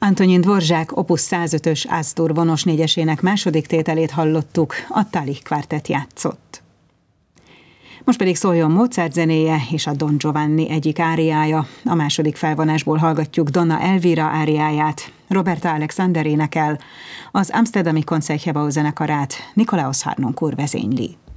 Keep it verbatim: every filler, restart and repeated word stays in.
Antonin Dvorzsák opus százötös Astur vonos négyesének második tételét hallottuk, a Tali Quartet játszott. Most pedig szóljon Mozart zenéje és a Don Giovanni egyik áriája. A második felvonásból hallgatjuk Donna Elvira áriáját, Roberta Alexander énekel, az Amsterdami Concertgebouw zenekarát Nikolaus Harnoncourt vezényli.